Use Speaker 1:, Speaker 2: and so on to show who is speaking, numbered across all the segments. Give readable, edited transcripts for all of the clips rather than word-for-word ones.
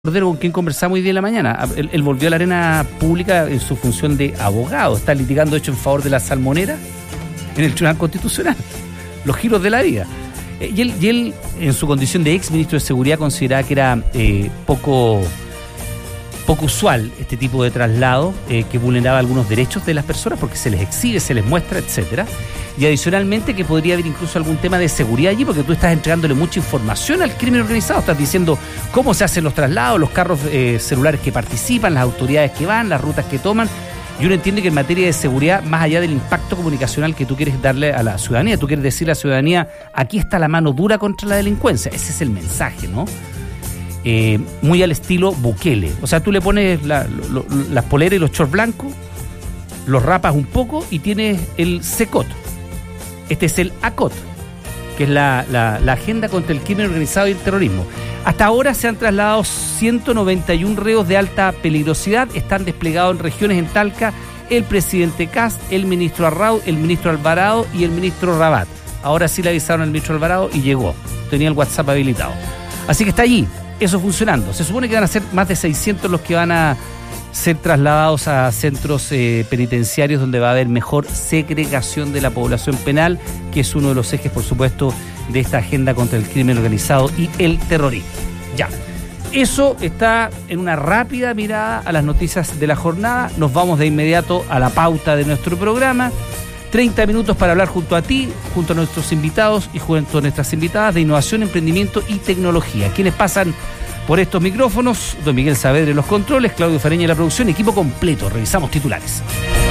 Speaker 1: Cordero, con quien conversamos hoy día en la mañana. Él volvió a la arena pública en su función de abogado. Está litigando, hecho, en favor de la salmonera en el Tribunal Constitucional. Los giros de la vida. Y él, en su condición de ex ministro de Seguridad, consideraba que era poco usual este tipo de traslado, que vulneraba algunos derechos de las personas porque se les exhibe, se les muestra, etcétera. Y adicionalmente que podría haber incluso algún tema de seguridad allí, porque tú estás entregándole mucha información al crimen organizado, estás diciendo cómo se hacen los traslados, los carros celulares que participan, las autoridades que van, las rutas que toman. Y uno entiende que en materia de seguridad, más allá del impacto comunicacional que tú quieres darle a la ciudadanía, tú quieres decirle a la ciudadanía, aquí está la mano dura contra la delincuencia. Ese es el mensaje, ¿no? Muy al estilo Bukele. O sea, tú le pones las poleras y los shorts blancos, los rapas un poco y tienes el CECOT. Este es el ACOT, que es la agenda contra el crimen organizado y el terrorismo. Hasta ahora se han trasladado 191 reos de alta peligrosidad. Están desplegados en regiones en Talca el presidente Kast, el ministro Arraud, el ministro Alvarado y el ministro Rabat. Ahora sí le avisaron al ministro Alvarado y llegó. Tenía el WhatsApp habilitado. Así que está allí, eso funcionando. Se supone que van a ser más de 600 los que van a ser trasladados a centros penitenciarios donde va a haber mejor segregación de la población penal, que es uno de los ejes, por supuesto, de esta agenda contra el crimen organizado y el terrorismo. Ya, eso está en una rápida mirada a las noticias de la jornada. Nos vamos de inmediato a la pauta de nuestro programa. 30 minutos para hablar junto a ti, junto a nuestros invitados y junto a nuestras invitadas de innovación, emprendimiento y tecnología. Quienes pasan por estos micrófonos: don Miguel Saavedra en los controles, Claudio Fareña en la producción, equipo completo. Revisamos titulares.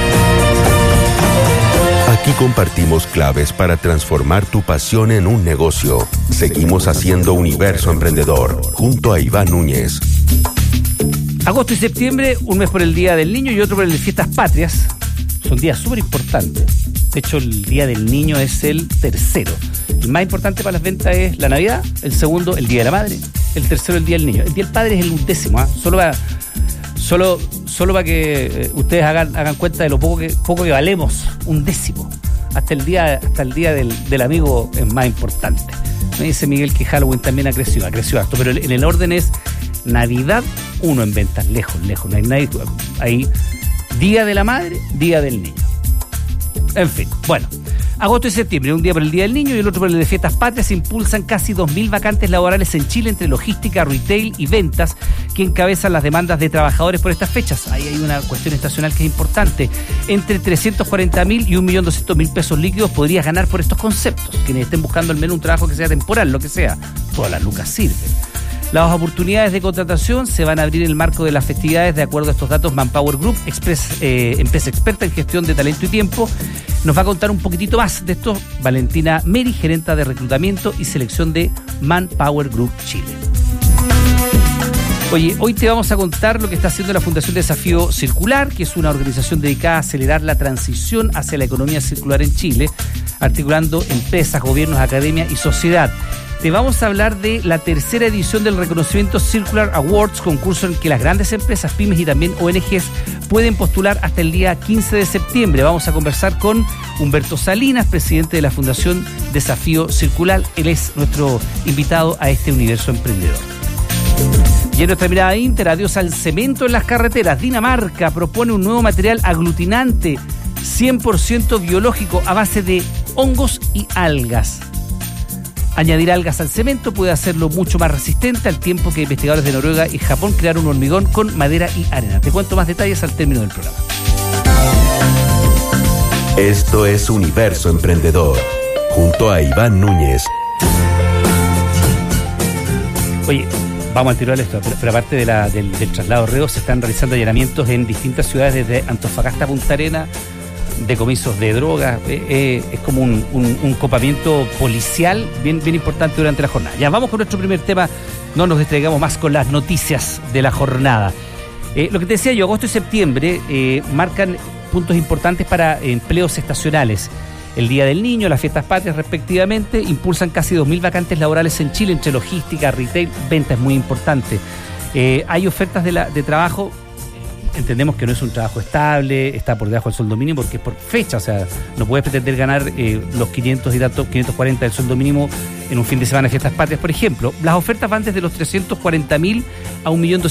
Speaker 2: Aquí compartimos claves para transformar tu pasión en un negocio. Seguimos haciendo Universo Emprendedor, junto a Iván Núñez.
Speaker 1: Agosto y septiembre, un mes por el Día del Niño y otro por el de Fiestas Patrias. Son días súper importantes. De hecho, el Día del Niño es el tercero. El más importante para las ventas es la Navidad, el segundo, el Día de la Madre, el tercero, el Día del Niño. El Día del Padre es el 11º, ¿eh? Solo para que ustedes hagan cuenta de lo poco que valemos, 11º. Hasta el día del amigo es más importante. Me dice Miguel que Halloween también ha crecido harto, pero en el orden es Navidad 1 en ventas, lejos, no hay nadie ahí. Día de la Madre, Día del Niño. En fin, bueno. Agosto y septiembre, un día por el Día del Niño y el otro por el de Fiestas Patrias, se impulsan casi 2.000 vacantes laborales en Chile entre logística, retail y ventas, que encabezan las demandas de trabajadores por estas fechas. Ahí hay una cuestión estacional que es importante. Entre 340.000 y 1.200.000 pesos líquidos podrías ganar por estos conceptos. Quienes estén buscando al menos un trabajo que sea temporal, lo que sea, todas las lucas sirven. Las oportunidades de contratación se van a abrir en el marco de las festividades, de acuerdo a estos datos. Manpower Group, empresa experta en gestión de talento y tiempo, nos va a contar un poquitito más de esto Valentina Meri, gerenta de reclutamiento y selección de Manpower Group Chile. Oye, hoy te vamos a contar lo que está haciendo la Fundación Desafío Circular, que es una organización dedicada a acelerar la transición hacia la economía circular en Chile, articulando empresas, gobiernos, academia y sociedad. Te vamos a hablar de la tercera edición del reconocimiento Circular Awards, concurso en que las grandes empresas, pymes y también ONGs pueden postular hasta el día 15 de septiembre. Vamos a conversar con Humberto Salinas, presidente de la Fundación Desafío Circular. Él es nuestro invitado a este Universo Emprendedor. Y en nuestra mirada inter, adiós al cemento en las carreteras. Dinamarca propone un nuevo material aglutinante 100% biológico a base de hongos y algas. Añadir algas al cemento puede hacerlo mucho más resistente, al tiempo que investigadores de Noruega y Japón crearon un hormigón con madera y arena. Te cuento más detalles al término del programa.
Speaker 2: Esto es Universo Emprendedor, junto a Iván Núñez.
Speaker 1: Oye, vamos al tiro de esto, pero aparte del traslado de reos, se están realizando allanamientos en distintas ciudades, desde Antofagasta a Punta Arenas, decomisos de drogas. Es como un copamiento policial bien importante durante la jornada. Ya vamos con nuestro primer tema, no nos distraigamos más con las noticias de la jornada. Lo que te decía yo, agosto y septiembre marcan puntos importantes para empleos estacionales. El Día del Niño, las Fiestas Patrias respectivamente, impulsan casi 2.000 vacantes laborales en Chile entre logística, retail, venta, es muy importante. Hay ofertas de trabajo entendemos que no es un trabajo estable, está por debajo del sueldo mínimo porque es por fecha, o sea, no puedes pretender ganar los 500 y tantos, 540 del sueldo mínimo en un fin de semana de fiestas patrias, por ejemplo. Las ofertas van desde los 340.000 a 1.200.000